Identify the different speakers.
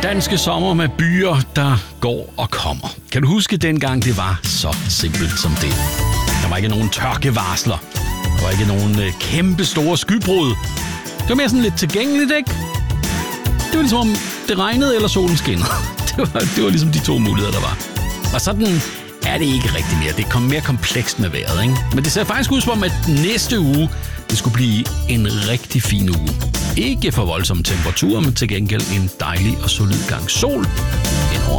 Speaker 1: danske sommer med byer, der går og kommer. Kan du huske dengang, det var så simpelt som det? Der var ikke nogen tørkevarsler. Der var ikke nogen kæmpe store skybrud. Det var mere sådan lidt tilgængeligt, ikke? Det var ligesom om det regnede eller solen skinnede. Det var ligesom de to muligheder, der var. Og sådan er det ikke rigtig mere. Det kom mere komplekst med vejret, ikke? Men det ser faktisk ud som om, at næste uge, det skulle blive en rigtig fin uge. Ikke for voldsomme temperaturer, men til gengæld en dejlig og solid gang sol.